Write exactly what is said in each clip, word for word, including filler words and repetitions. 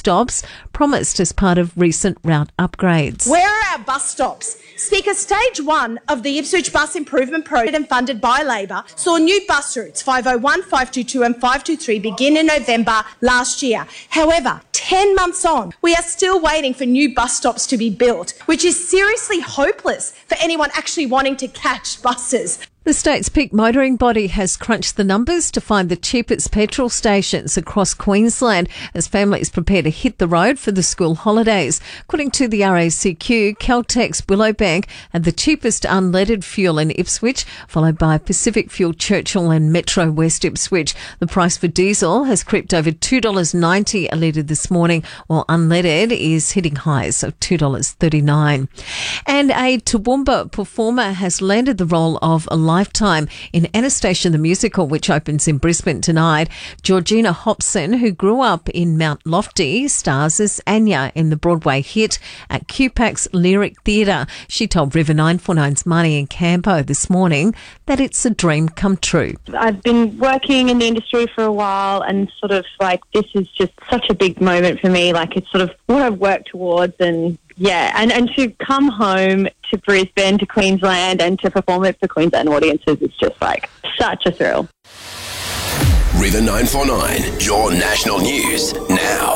stops promised as part of recent route upgrades. Where are our bus stops? Speaker, stage one of the Ipswich Bus Improvement Project, funded by Labor, saw new bus routes five oh one, five two two and five two three begin in November last year. However, ten months on, we are still waiting for new bus stops to be built, which is seriously hopeless for anyone actually wanting to catch buses. The state's peak motoring body has crunched the numbers to find the cheapest petrol stations across Queensland as families prepare to hit the road for the school holidays. According to the R A C Q, Caltex Willowbank had the cheapest unleaded fuel in Ipswich, followed by Pacific Fuel Churchill and Metro West Ipswich. The price for diesel has crept over two dollars ninety a litre this morning, while unleaded is hitting highs of two dollars thirty-nine. And a Toowoomba performer has landed the role of a lifetime in Anastasia the Musical, which opens in Brisbane tonight. Georgina Hobson, who grew up in Mount Lofty, stars as Anya in the Broadway hit at Q PAC's Lyric Theatre. She told River nine forty-nine's Marnie and Campo this morning that it's a dream come true. I've been working in the industry for a while, and sort of like this is just such a big moment for me. Like it's sort of what I've worked towards, and yeah, and, and to come home to Brisbane, to Queensland, and to perform it for Queensland audiences is just like such a thrill. River nine forty-nine, your national news now.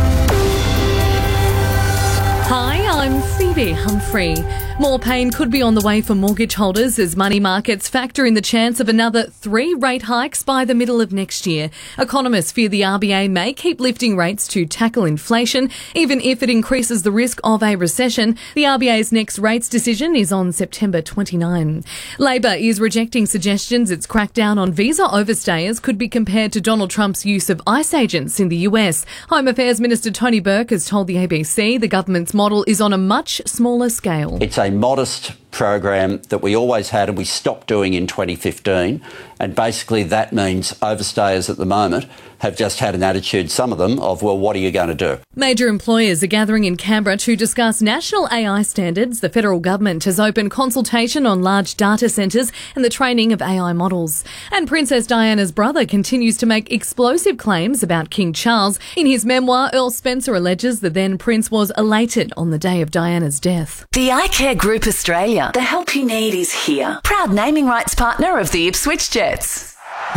Hi, I'm Phoebe Humphrey. More pain could be on the way for mortgage holders as money markets factor in the chance of another three rate hikes by the middle of next year. Economists fear the R B A may keep lifting rates to tackle inflation, even if it increases the risk of a recession. The R B A's next rates decision is on September twenty-ninth. Labor is rejecting suggestions its crackdown on visa overstayers could be compared to Donald Trump's use of ICE agents in the U S. Home Affairs Minister Tony Burke has told the A B C the government's model is on a much smaller scale. It's a modest program that we always had and we stopped doing in twenty fifteen, and basically that means overstayers at the moment have just had an attitude, some of them, of, well, what are you going to do? Major employers are gathering in Canberra to discuss national A I standards. The federal government has opened consultation on large data centres and the training of A I models. And Princess Diana's brother continues to make explosive claims about King Charles. In his memoir, Earl Spencer alleges the then Prince was elated on the day of Diana's death. The iCare Group Australia. The help you need is here. Proud naming rights partner of the Ipswich Jets.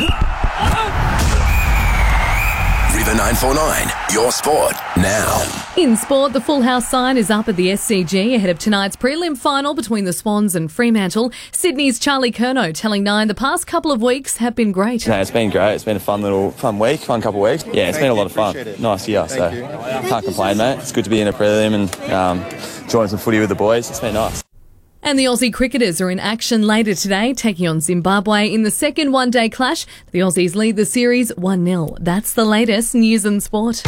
River nine forty-nine, your sport now. In sport, the Full House sign is up at the S C G ahead of tonight's prelim final between the Swans and Fremantle. Sydney's Charlie Curnow telling Nine the past couple of weeks have been great. No, it's been great. It's been a fun little fun week, fun couple of weeks. Yeah, it's been a lot of fun. Nice year, so can't complain, mate. It's good to be in a prelim and um, enjoying some footy with the boys. It's been nice. And the Aussie cricketers are in action later today, taking on Zimbabwe in the second one-day clash. The Aussies lead the series one nil. That's the latest news and sport.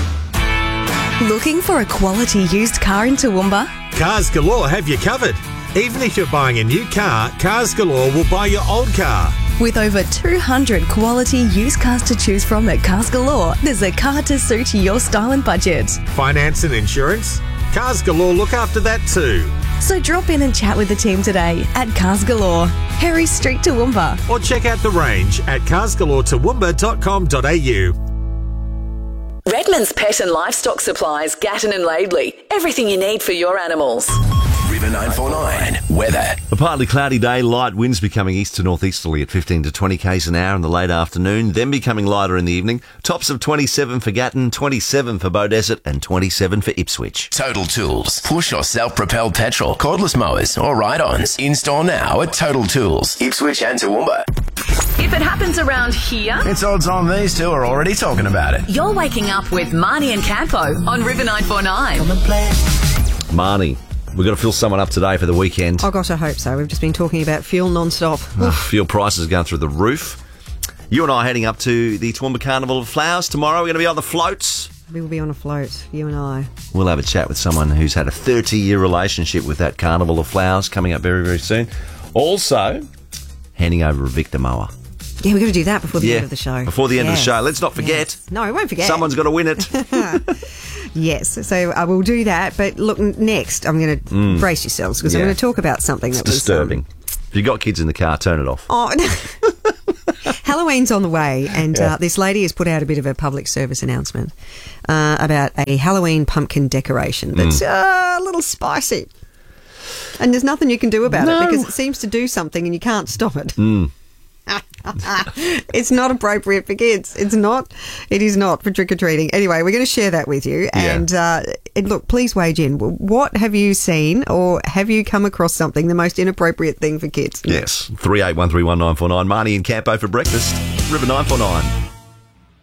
Looking for a quality used car in Toowoomba? Cars Galore have you covered. Even if you're buying a new car, Cars Galore will buy your old car. With over two hundred quality used cars to choose from at Cars Galore, there's a car to suit your style and budget. Finance and insurance? Cars Galore look after that too. So drop in and chat with the team today at Cars Galore, Harry Street, Toowoomba. Or check out the range at cars galore toowoomba dot com dot a u. Redmond's Pet and Livestock Supplies, Gatton and Laidley. Everything you need for your animals. River nine forty-nine, weather. A partly cloudy day, light winds becoming east to northeasterly at fifteen to twenty k's an hour in the late afternoon, then becoming lighter in the evening. Tops of twenty-seven for Gatton, twenty-seven for Beaudesert and twenty-seven for Ipswich. Total Tools. Push or self-propelled petrol, cordless mowers or ride-ons. In-store now at Total Tools, Ipswich and Toowoomba. If it happens around here, it's odds on these two are already talking about it. You're waking up with Marnie and Campo on River nine forty-nine. Marnie, we've got to fill someone up today for the weekend. Oh gosh, I hope so. We've just been talking about fuel non-stop. Oh, fuel prices are going through the roof. You and I are heading up to the Toowoomba Carnival of Flowers tomorrow. We're going to be on the floats. We will be on a float, you and I. We'll have a chat with someone who's had a thirty-year relationship with that Carnival of Flowers coming up very, very soon. Also, handing over a Victor mower. Yeah, we've got to do that before the yeah, end of the show. Before the end yes. of the show. Let's not forget. Yes. No, we won't forget. Someone's got to win it. Yes, so I will do that. But look, next, I'm going to mm. brace yourselves because yeah. I'm going to talk about something it's that was disturbing. Um, if you've got kids in the car, turn it off. Oh, no. Halloween's on the way, and Yeah. uh, this lady has put out a bit of a public service announcement uh, about a Halloween pumpkin decoration that's Mm. uh, a little spicy. And there's nothing you can do about No. it because it seems to do something and you can't stop it. Mm. It's not appropriate for kids. It's not. It is not for trick-or-treating. Anyway, we're going to share that with you. Yeah. And, uh, and look, please wage in. What have you seen or have you come across something, the most inappropriate thing for kids? Yes. three eight one three one nine four nine. Marnie and Campo for breakfast. River nine four nine.